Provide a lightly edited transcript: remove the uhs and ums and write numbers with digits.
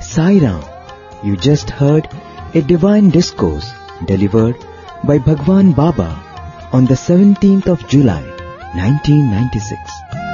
Sai Ram. You just heard a divine discourse delivered by Bhagwan Baba on the 17th of July 1996.